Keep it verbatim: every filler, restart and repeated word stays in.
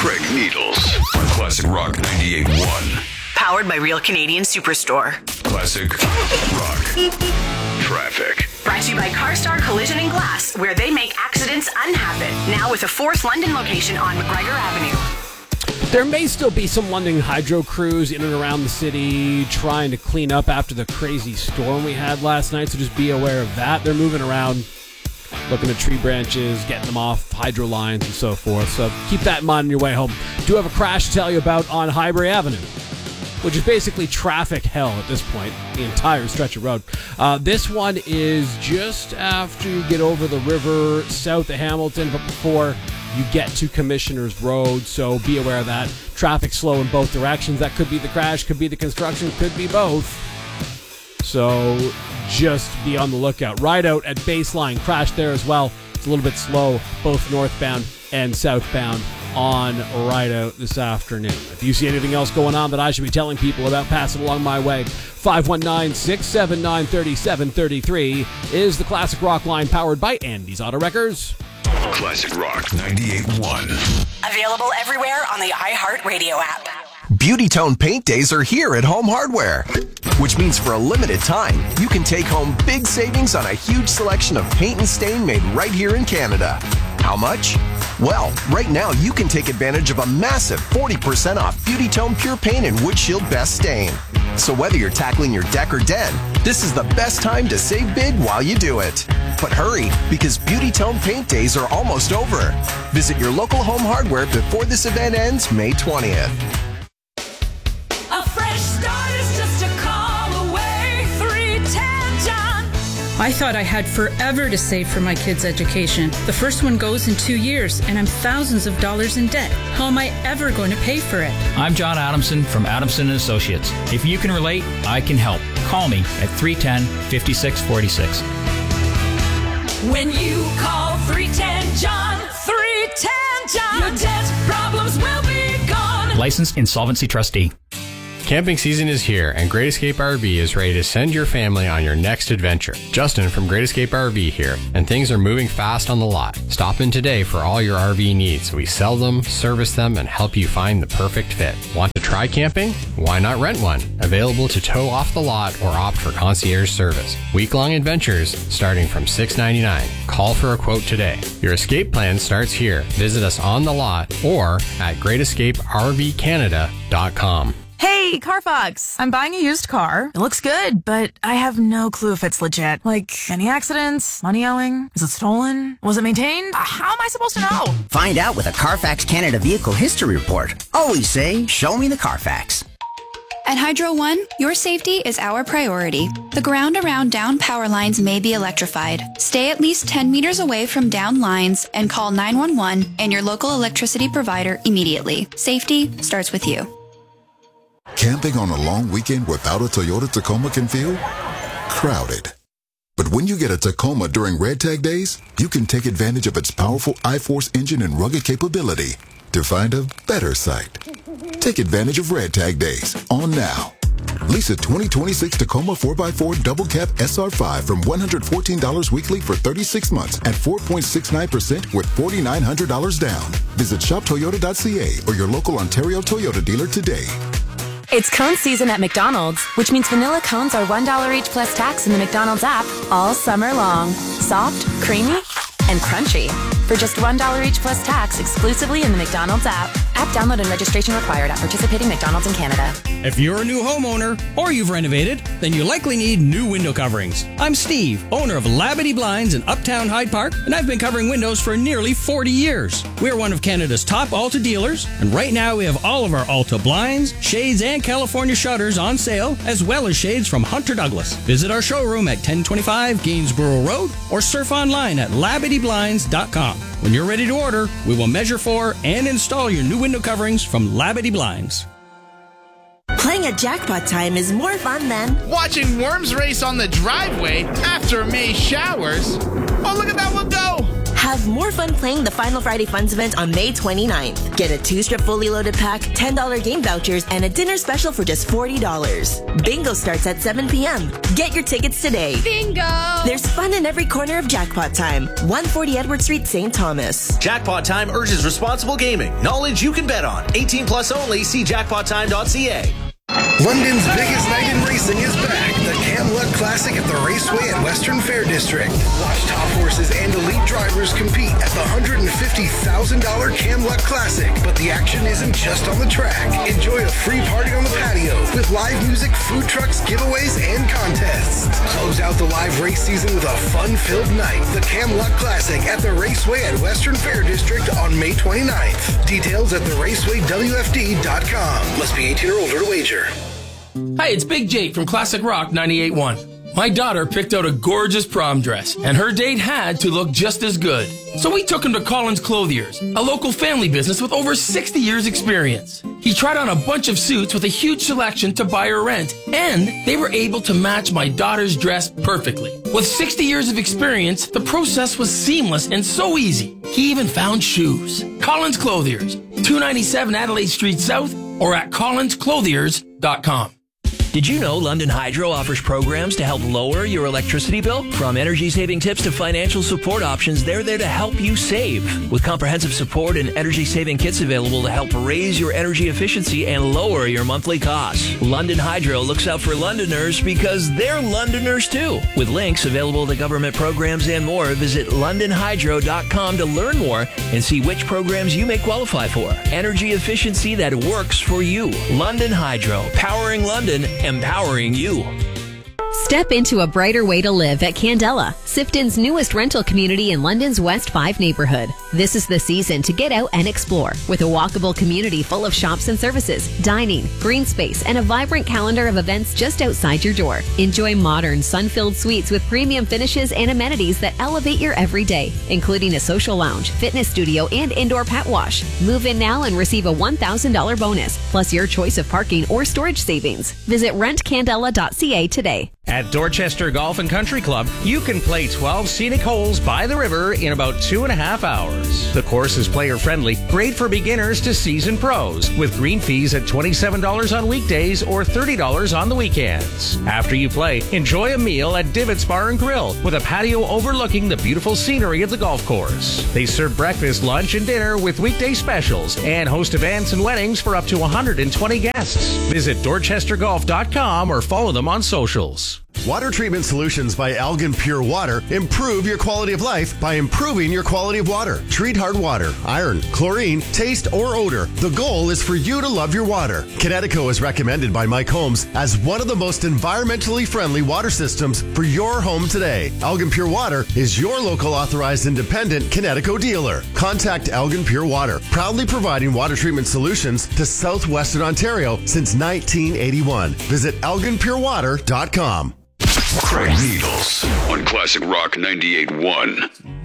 Craig Needles on Classic Rock ninety-eight point one. Powered by Real Canadian Superstore. Classic Rock Traffic. Brought to you by CarStar Collision and Glass, where they make accidents unhappen. Now with a fourth London location on McGregor Avenue. There may still be some London Hydro crews in and around the city trying to clean up after the crazy storm we had last night, so just be aware of that. They're moving around, looking at tree branches, getting them off hydro lines and so forth, so keep that in mind on your way home. Do have a crash to tell you about on Highbury Avenue, which is basically traffic hell at this point, the entire stretch of road. Uh, this one is just after you get over the river south of Hamilton, but before you get to Commissioners Road, so be aware of that. Traffic slow in both directions. That could be the crash, could be the construction, could be both. So just be on the lookout. Ride out at Baseline, crash there as well. It's a little bit slow, both northbound and southbound on Ride Out this afternoon. If you see anything else going on that I should be telling people about, pass it along my way. five one nine, six seven nine, three seven three three is the Classic Rock line, powered by Andy's Auto Wreckers. Classic Rock ninety-eight point one. Available everywhere on the iHeartRadio app. Beauty Tone Paint Days are here at Home Hardware, which means for a limited time, you can take home big savings on a huge selection of paint and stain made right here in Canada. How much? Well, right now you can take advantage of a massive forty percent off Beauty Tone Pure Paint and Wood Shield Best Stain. So whether you're tackling your deck or den, this is the best time to save big while you do it. But hurry, because Beauty Tone Paint Days are almost over. Visit your local Home Hardware before this event ends May twentieth. A fresh start is just a call away. three ten John. I thought I had forever to save for my kids' education. The first one goes in two years, and I'm thousands of dollars in debt. How am I ever going to pay for it? I'm John Adamson from Adamson and Associates. If you can relate, I can help. Call me at three one zero, five six four six. When you call three ten John, three ten John, your debt problems will be gone. Licensed Insolvency Trustee. Camping season is here, and Great Escape R V is ready to send your family on your next adventure. Justin from Great Escape R V here, and things are moving fast on the lot. Stop in today for all your R V needs. We sell them, service them, and help you find the perfect fit. Want to try camping? Why not rent one? Available to tow off the lot or opt for concierge service. Week-long adventures starting from six dollars and ninety-nine cents. Call for a quote today. Your escape plan starts here. Visit us on the lot or at great escape r v canada dot com. Hey, Carfax. I'm buying a used car. It looks good, but I have no clue if it's legit. Like, any accidents? Money owing? Is it stolen? Was it maintained? Uh, How am I supposed to know? Find out with a Carfax Canada Vehicle History Report. Always say, show me the Carfax. At Hydro One, your safety is our priority. The ground around down power lines may be electrified. Stay at least ten meters away from down lines and call nine one one and your local electricity provider immediately. Safety starts with you. Camping on a long weekend without a Toyota Tacoma can feel crowded. But when you get a Tacoma during Red Tag Days, you can take advantage of its powerful I-Force engine and rugged capability to find a better site. Take advantage of Red Tag Days on now. Lease a twenty twenty-six Tacoma four by four Double Cab S R five from one hundred fourteen dollars weekly for thirty-six months at four point six nine percent with four thousand nine hundred dollars down. Visit shop toyota dot c a or your local Ontario Toyota dealer today. It's cone season at McDonald's, which means vanilla cones are one dollar each plus tax in the McDonald's app all summer long. Soft, creamy, and crunchy. For just one dollar each plus tax exclusively in the McDonald's app. App download and registration required at participating McDonald's in Canada. If you're a new homeowner or you've renovated, then you likely need new window coverings. I'm Steve, owner of Labadee Blinds in Uptown Hyde Park, and I've been covering windows for nearly forty years. We're one of Canada's top Alta dealers, and right now we have all of our Alta blinds, shades, and California shutters on sale, as well as shades from Hunter Douglas. Visit our showroom at ten twenty-five Gainsborough Road or surf online at labadee blinds dot com. When you're ready to order, we will measure for and install your new window coverings from Labadee Blinds. Playing at Jackpot Time is more fun than watching worms race on the driveway after May showers. Oh, look at that one go! Have more fun playing the Final Friday Funds event on May twenty-ninth. Get a two-strip fully loaded pack, ten dollars game vouchers, and a dinner special for just forty dollars. Bingo starts at seven p.m. Get your tickets today. Bingo! There's fun in every corner of Jackpot Time. one forty Edward Street, Saint Thomas. Jackpot Time urges responsible gaming. Knowledge you can bet on. eighteen plus only. See jackpot time dot c a. London's biggest night in racing is back. The Camluck Classic at the Raceway at Western Fair District. Watch top horses and elite drivers compete at the one hundred fifty thousand dollars Camluck Classic. But the action isn't just on the track. Enjoy a free party on the patio with live music, food trucks, giveaways, and contests. Close out the live race season with a fun-filled night. The Camluck Classic at the Raceway at Western Fair District on May twenty-ninth. Details at the raceway w f d dot com. Must be eighteen or older to wager. Hi, it's Big Jake from Classic Rock ninety-eight point one. My daughter picked out a gorgeous prom dress, and her date had to look just as good. So we took him to Collins Clothiers, a local family business with over sixty years experience. He tried on a bunch of suits with a huge selection to buy or rent, and they were able to match my daughter's dress perfectly. With sixty years of experience, the process was seamless and so easy. He even found shoes. Collins Clothiers, two ninety-seven Adelaide Street South, or at collins clothiers dot com. Did you know London Hydro offers programs to help lower your electricity bill? From energy-saving tips to financial support options, they're there to help you save. With comprehensive support and energy-saving kits available to help raise your energy efficiency and lower your monthly costs. London Hydro looks out for Londoners because they're Londoners too. With links available to government programs and more, visit london hydro dot com to learn more and see which programs you may qualify for. Energy efficiency that works for you. London Hydro, powering London, empowering you. Step into a brighter way to live at Candela, Sifton's newest rental community in London's West five neighborhood. This is the season to get out and explore with a walkable community full of shops and services, dining, green space, and a vibrant calendar of events just outside your door. Enjoy modern, sun-filled suites with premium finishes and amenities that elevate your everyday, including a social lounge, fitness studio, and indoor pet wash. Move in now and receive a one thousand dollars bonus, plus your choice of parking or storage savings. Visit rent candela dot c a today. At Dorchester Golf and Country Club, you can play twelve scenic holes by the river in about two and a half hours. The course is player-friendly, great for beginners to seasoned pros, with green fees at twenty-seven dollars on weekdays or thirty dollars on the weekends. After you play, enjoy a meal at Divots Bar and Grill, with a patio overlooking the beautiful scenery of the golf course. They serve breakfast, lunch, and dinner with weekday specials, and host events and weddings for up to one hundred twenty guests. Visit dorchester golf dot com or follow them on socials. Water Treatment Solutions by Algan Pure Water improve your quality of life by improving your quality of water. Treat hard water, iron, chlorine, taste, or odor. The goal is for you to love your water. Kinetico is recommended by Mike Holmes as one of the most environmentally friendly water systems for your home today. Algan Pure Water is your local authorized independent Kinetico dealer. Contact Algan Pure Water, proudly providing water treatment solutions to southwestern Ontario since nineteen eighty-one. Visit algan pure water dot com. Craig Needles on Classic Rock ninety-eight point one.